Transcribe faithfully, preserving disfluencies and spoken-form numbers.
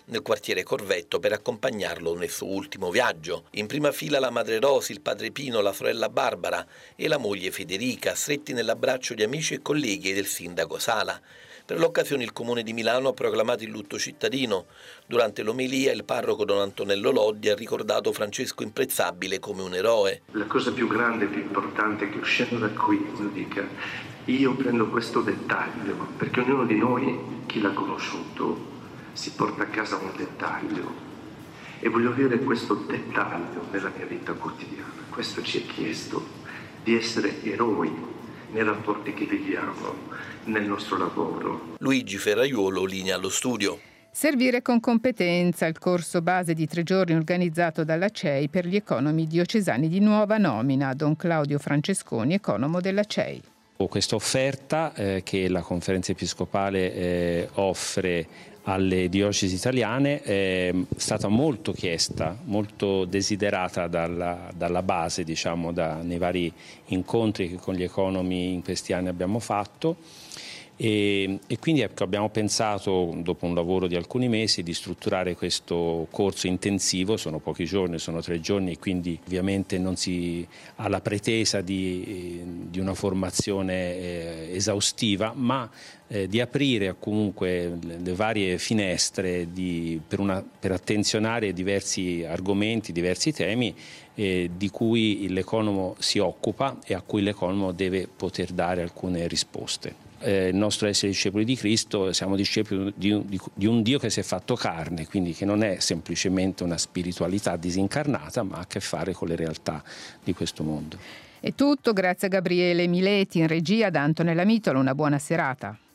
nel quartiere Corvetto per accompagnarlo nel suo ultimo viaggio. In prima fila la madre Rosi, il padre Pino, la sorella Barbara e la moglie Federica, stretti nell'abbraccio di amici e colleghi del sindaco Sala. Per l'occasione il Comune di Milano ha proclamato il lutto cittadino. Durante l'omelia il parroco Don Antonello Loddi ha ricordato Francesco Imprezzabile come un eroe. La cosa più grande e più importante è che uscendo da qui, lo dica, io prendo questo dettaglio, perché ognuno di noi, chi l'ha conosciuto, si porta a casa un dettaglio e voglio avere questo dettaglio nella mia vita quotidiana. Questo ci è chiesto, di essere eroi nei rapporti che viviamo, nel nostro lavoro. Luigi Ferraiuolo, linea allo studio. Servire con competenza, il corso base di tre giorni organizzato dalla C E I per gli economi diocesani di nuova nomina. Don Claudio Francesconi, economo della C E I. Questa offerta eh, che la Conferenza Episcopale eh, offre alle diocesi italiane è stata molto chiesta, molto desiderata dalla, dalla base, diciamo, da, nei vari incontri che con gli economi in questi anni abbiamo fatto. E, e quindi ecco, abbiamo pensato, dopo un lavoro di alcuni mesi, di strutturare questo corso intensivo. Sono pochi giorni, sono tre giorni, e quindi ovviamente non si ha la pretesa di, di una formazione eh, esaustiva, ma eh, di aprire comunque le, le varie finestre di, per, una, per attenzionare diversi argomenti, diversi temi eh, di cui l'economo si occupa e a cui l'economo deve poter dare alcune risposte. Eh, il nostro essere discepoli di Cristo, siamo discepoli di un, di, di un Dio che si è fatto carne, quindi che non è semplicemente una spiritualità disincarnata, ma ha a che fare con le realtà di questo mondo. È tutto, grazie a Gabriele Mileti, in regia da Antonella Mitola, una buona serata.